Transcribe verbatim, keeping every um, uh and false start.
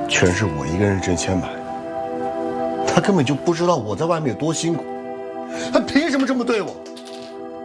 全是我一个人挣钱买，他根本就不知道我在外面有多辛苦，他凭什么这么对我？